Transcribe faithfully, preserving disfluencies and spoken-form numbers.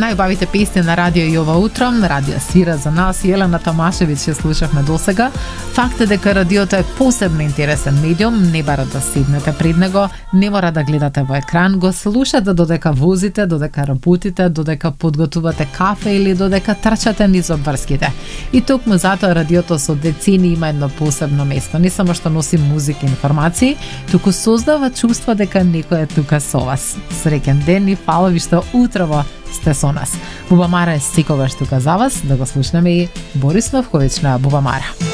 најубавите песни на радио и ова утро. Радио свира за нас. Елена Тамашевиќ ја слушавме досега. Факт е дека радиото е посебно интересен медиум, не бара да седнете пред него, не мора да гледате во екран, го слушате додека возите, додека работите, додека подготувате кафе или додека трчате низ обврските. И токму затоа радиото со децени има едно посебно место. Не само што носи музика и информации, туку создава чувство дека некој е тука со вас. Среќен ден и фала ви што утрово сте со нас. Бубамара е секогаш тука за вас, да го слушнеме и Борис Новковиќ на Бубамара.